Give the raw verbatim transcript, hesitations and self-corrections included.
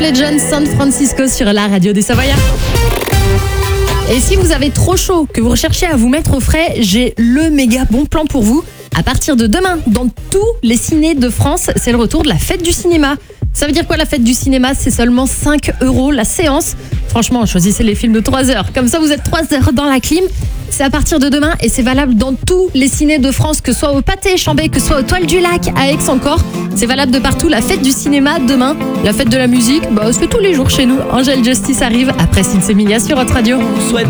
Legend, San Francisco sur la radio des Savoyards. Et si vous avez trop chaud, que vous recherchez à vous mettre au frais, j'ai le méga bon plan pour vous. À partir de demain, dans tous les cinés de France, c'est le retour de la fête du cinéma. Ça veut dire quoi la fête du cinéma? C'est seulement cinq euros la séance. Franchement, choisissez les films de trois heures. Comme ça, vous êtes trois heures dans la clim. C'est à partir de demain et c'est valable dans tous les cinés de France, que ce soit au Pâté Chambé, que ce soit aux Toiles du Lac, à Aix encore. C'est valable de partout. La fête du cinéma demain. La fête de la musique, bah, c'est tous les jours chez nous. Angel Justice arrive après Sinsemilia sur votre radio. On souhaite